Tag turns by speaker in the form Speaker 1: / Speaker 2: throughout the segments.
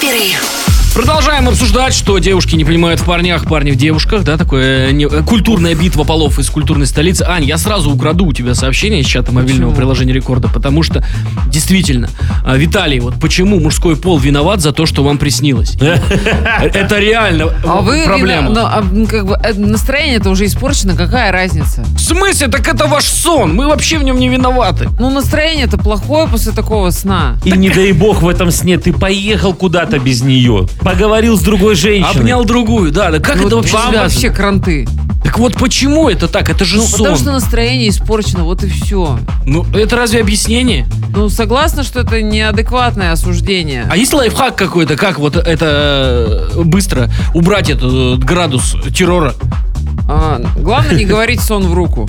Speaker 1: Вейкаперы.
Speaker 2: Продолжаем обсуждать, что девушки не понимают в парнях, парни в девушках, да, такое культурная битва полов из культурной столицы. Ань, я сразу украду у тебя сообщение из чата мобильного приложения Рекорда, потому что, действительно, Виталий, вот почему мужской пол виноват за то, что вам приснилось? Это реально проблема.
Speaker 3: Настроение-то уже испорчено, какая разница?
Speaker 2: В смысле? Так это ваш сон, мы вообще в нем не виноваты.
Speaker 3: Ну, настроение-то плохое после такого сна.
Speaker 4: И не дай бог в этом сне ты поехал куда-то без нее. Поговорил с другой женщиной.
Speaker 2: Обнял другую, да. Как это вообще
Speaker 3: вам
Speaker 2: связано?
Speaker 3: Вообще кранты.
Speaker 2: Так вот почему это так? Это же сон.
Speaker 3: Потому что настроение испорчено, вот и все.
Speaker 2: Ну, это разве объяснение?
Speaker 3: Ну, согласна, что это неадекватное осуждение.
Speaker 2: А есть лайфхак какой-то, как вот это быстро убрать этот градус террора?
Speaker 3: Главное не говорить сон в руку.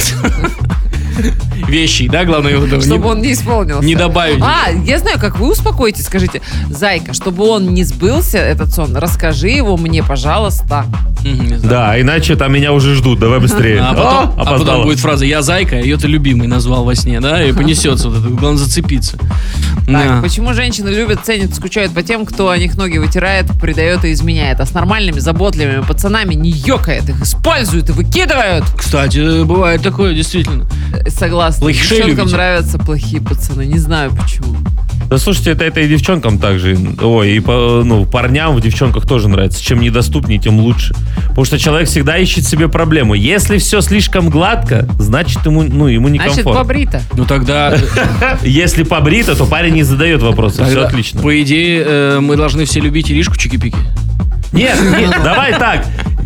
Speaker 2: Вещи, да, главное его
Speaker 3: чтобы он не исполнился.
Speaker 2: Не добавить.
Speaker 3: Я знаю, как вы успокоитесь. Скажите: зайка, чтобы он не сбылся, этот сон, расскажи его мне, пожалуйста.
Speaker 4: Да, иначе там меня уже ждут, давай быстрее.
Speaker 2: А потом будет фраза: я зайка, ее ты любимый назвал во сне, да, и понесется вот это, главное зацепиться.
Speaker 3: Так, почему женщины любят, ценят, скучают по тем, кто о них ноги вытирает, предает и изменяет, а с нормальными, заботливыми пацанами не ёкает, их используют и выкидывают?
Speaker 2: Кстати, бывает такое, действительно.
Speaker 3: Согласна. Девчонкам нравятся плохие пацаны, не знаю почему.
Speaker 4: Да слушайте, это и девчонкам также. Ой, и парням в девчонках тоже нравится. Чем недоступнее, тем лучше. Потому что человек всегда ищет себе проблему. Если все слишком гладко, значит ему некомфортно.
Speaker 3: Значит, побрито.
Speaker 2: Ну тогда...
Speaker 4: Если побрито, то парень не задает вопросов. Все отлично.
Speaker 2: По идее, мы должны все любить Иришку Чики-Пики.
Speaker 4: Нет, давай так.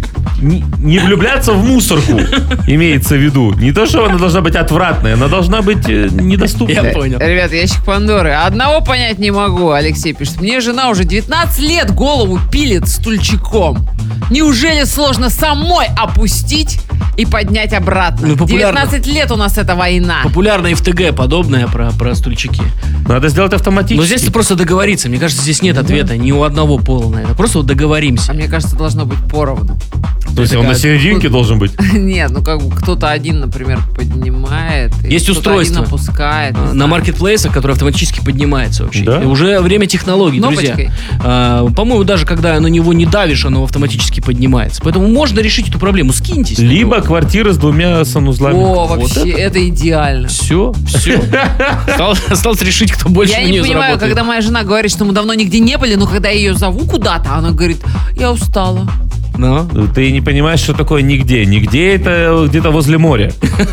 Speaker 4: Не влюбляться в мусорку, имеется в виду. Не то, что она должна быть отвратная, она должна быть недоступной.
Speaker 2: Я понял.
Speaker 3: Ребят, ящик Пандоры. Одного понять не могу, Алексей пишет. Мне жена уже 19 лет голову пилит стульчиком. Неужели сложно самой опустить и поднять обратно? 19 лет у нас эта война.
Speaker 2: Популярная ФТГ подобная про стульчики.
Speaker 4: Надо сделать автоматически.
Speaker 2: Но здесь просто договориться. Мне кажется, здесь нет ответа ни у одного пола на это. Просто вот договоримся.
Speaker 3: А мне кажется, должно быть поровну.
Speaker 4: То есть он на серединке должен быть?
Speaker 3: Нет, кто-то один, например, поднимает.
Speaker 2: Есть устройство.
Speaker 3: Один опускает.
Speaker 2: На маркетплейсах, которое автоматически поднимается вообще.
Speaker 4: Да?
Speaker 2: Уже время технологий,
Speaker 3: кнопочкой?
Speaker 2: Друзья. По-моему, даже когда на него не давишь, оно автоматически поднимается. Поэтому можно решить эту проблему. Скиньтесь.
Speaker 4: Либо квартира с 2 санузлами.
Speaker 3: О, вообще, это идеально.
Speaker 2: Все. Осталось решить, кто больше на нее заработает.
Speaker 3: Я не понимаю, когда моя жена говорит, что мы давно нигде не были, но когда я ее зову куда-то, она говорит: я устала.
Speaker 4: Но ты не понимаешь, что такое нигде. Нигде это где-то возле моря.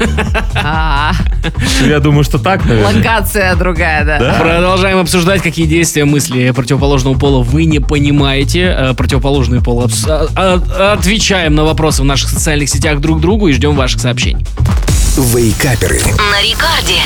Speaker 4: Я думаю, что так, наверное.
Speaker 3: Локация другая, да.
Speaker 2: Продолжаем обсуждать, какие действия, мысли противоположного пола вы не понимаете. Противоположный пол. Отвечаем на вопросы в наших социальных сетях друг другу и ждем ваших сообщений.
Speaker 1: Вейкаперы. На Рекорде.